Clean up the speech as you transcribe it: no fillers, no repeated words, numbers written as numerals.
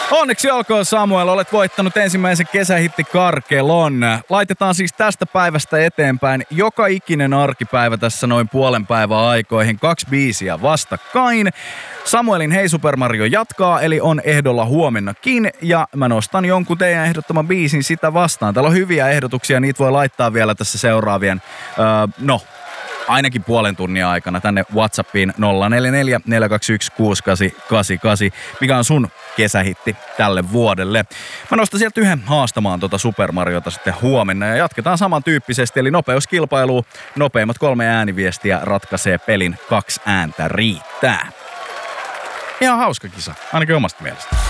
Onneksi olkoon Samuel, olet voittanut ensimmäisen kesähittikarkelon. Laitetaan siis tästä päivästä eteenpäin joka ikinen arkipäivä tässä noin puolen päivän aikoihin 2 biisiä vastakkain. Samuelin Hei Super Mario jatkaa, eli on ehdolla huomennakin, ja mä nostan jonkun teidän ehdottoman biisin sitä vastaan. Täällä on hyviä ehdotuksia, niitä voi laittaa vielä tässä seuraavien, ainakin puolen tunnin aikana tänne WhatsAppiin 044 421 6888. Mikä on sun kesähitti tälle vuodelle? Mä nostan sieltä yhden haastamaan Super Mariota sitten huomenna ja jatketaan samantyyppisesti. Eli nopeuskilpailu, nopeimmat 3 ääniviestiä ratkaisee pelin, 2 ääntä riittää. Ihan hauska kisa, ainakin omasta mielestä.